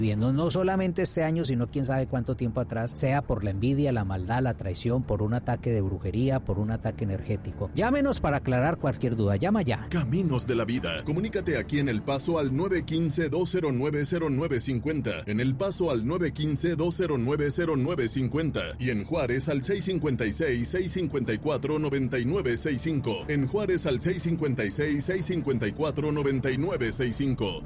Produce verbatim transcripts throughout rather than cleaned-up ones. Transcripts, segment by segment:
viviendo, no solamente este año, sino quién sabe cuánto tiempo atrás, sea por la envidia, la maldad, la traición, por un ataque de brujería, por un ataque energético. Llámenos para aclarar cualquier duda, llama ya. Caminos de la Vida. Comunícate aquí en El Paso al nueve uno cinco, dos cero nueve, cero nueve cinco cero, en El Paso al nueve uno cinco, dos cero nueve, cero nueve cinco cero y en Juárez al seis cinco seis, seis cinco cuatro, nueve nueve seis cinco. En Juárez al seis cinco seis, seis cinco cuatro, nueve nueve seis cinco.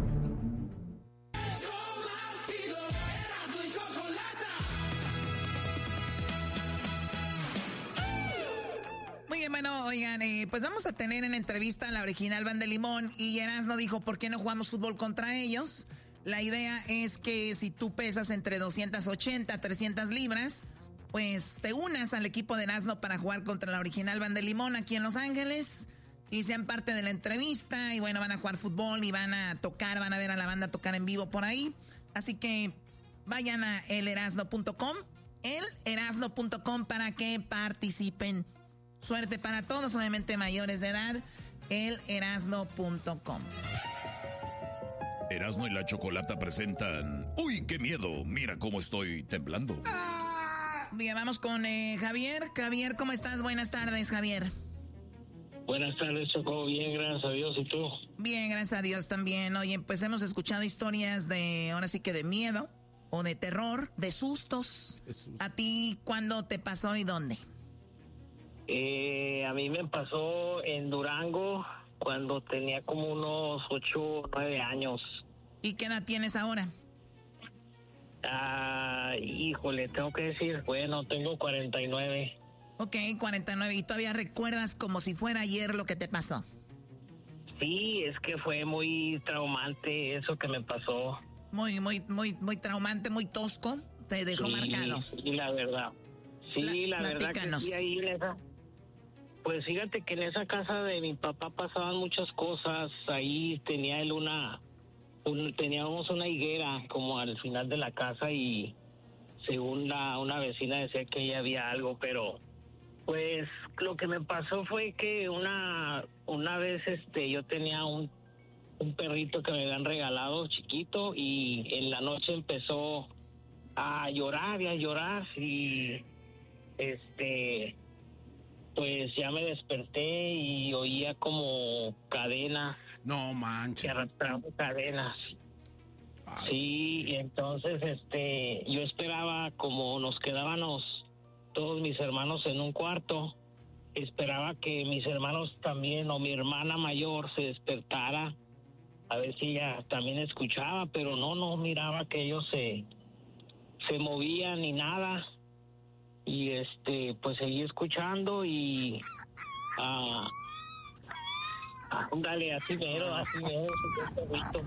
Bueno, oigan, eh, pues vamos a tener en entrevista a la original Banda de Limón y Erasmo dijo, ¿por qué no jugamos fútbol contra ellos? La idea es que si tú pesas entre doscientas ochenta, trescientas libras, pues te unas al equipo de Erasmo para jugar contra la original Banda de Limón aquí en Los Ángeles y sean parte de la entrevista y bueno, van a jugar fútbol y van a tocar, van a ver a la banda tocar en vivo por ahí. Así que vayan a el erasmo punto com, el erasmo punto com para que participen. Suerte para todos, obviamente mayores de edad, el erasmo punto com. Erasmo y la Chocolata presentan... ¡Uy, qué miedo! Mira cómo estoy temblando. Bien, vamos con eh, Javier. Javier, ¿cómo estás? Buenas tardes, Javier. Buenas tardes, Choco. Bien, gracias a Dios. ¿Y tú? Bien, gracias a Dios también. Oye, pues hemos escuchado historias de, ahora sí que de miedo, o de terror, de sustos. ¿A ti cuándo te pasó y dónde? Eh, a mí me pasó en Durango cuando tenía como unos ocho o nueve años. ¿Y qué edad tienes ahora? Ah, híjole, tengo que decir, bueno, tengo cuarenta y nueve. Ok, cuarenta y nueve. ¿Y todavía recuerdas como si fuera ayer lo que te pasó? Sí, es que fue muy traumante eso que me pasó. Muy, muy, muy, muy traumante, muy tosco. Te dejó sí, marcado. Sí, la verdad. Sí, la, la verdad que sí, ahí en esa... Pues fíjate que en esa casa de mi papá pasaban muchas cosas. Ahí tenía él una, un, teníamos una higuera como al final de la casa y según la, una vecina decía que ahí había algo, pero pues lo que me pasó fue que una, una vez este yo tenía un, un perrito que me habían regalado chiquito y en la noche empezó a llorar y a llorar y este... Pues ya me desperté y oía como cadenas. No manches. Que arrastraban cadenas. Ay. Sí, y entonces este, yo esperaba, como nos quedábamos todos mis hermanos en un cuarto, esperaba que mis hermanos también o mi hermana mayor se despertara a ver si ella también escuchaba, pero no, no miraba que ellos se, se movían ni nada. Y este, pues seguí escuchando y ah, ándale, así mero, así mero, perrito.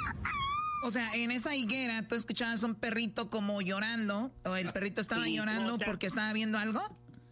O sea, en esa higuera tú escuchabas un perrito como llorando, o el perrito estaba sí, llorando o sea, porque estaba viendo algo.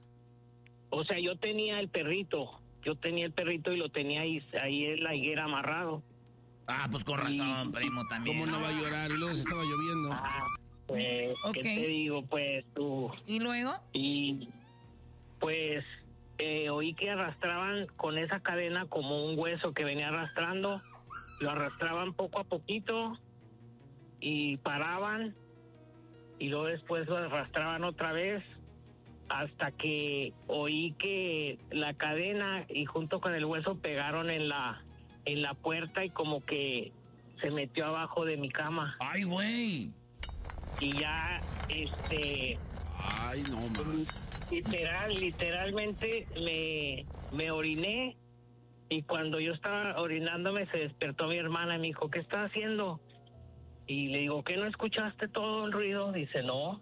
O sea, yo tenía el perrito, yo tenía el perrito y lo tenía ahí, ahí en la higuera amarrado. Ah, pues con razón, y, primo, también. ¿Cómo no va a llorar? Y luego se estaba lloviendo. Ah, pues, okay. ¿Qué te digo? Pues tú... ¿Y luego? Y pues eh, oí que arrastraban con esa cadena como un hueso que venía arrastrando, lo arrastraban poco a poquito y paraban y luego después lo arrastraban otra vez hasta que oí que la cadena y junto con el hueso pegaron en la en la puerta y como que se metió abajo de mi cama. ¡Ay, güey! Y ya, este... Ay, no, man. Literal, literalmente me, me oriné y cuando yo estaba orinándome se despertó mi hermana y me dijo, ¿qué estás haciendo? Y le digo, ¿qué no escuchaste todo el ruido? Dice, no.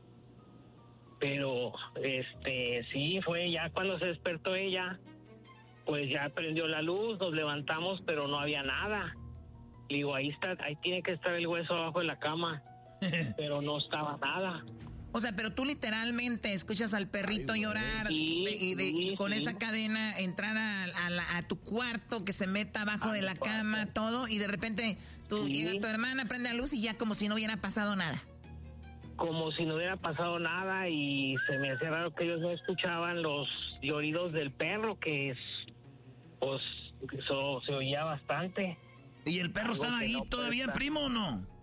Pero, este, sí, fue ya cuando se despertó ella, pues ya prendió la luz, nos levantamos, pero no había nada. Le digo, ahí está, ahí tiene que estar el hueso abajo de la cama. Pero no estaba nada. O sea, pero tú literalmente escuchas al perrito Ay, llorar sí, y, de, sí, y con sí. esa cadena entrar a, a, la, a tu cuarto, que se meta abajo a de la cuarto. Cama, todo, y de repente tú sí. llega tu hermana, prende la luz y ya como si no hubiera pasado nada. Como si no hubiera pasado nada y se me hacía raro que ellos no escuchaban los lloridos del perro, que es, pues, eso se oía bastante. ¿Y el perro estaba ahí no todavía, primo, o no?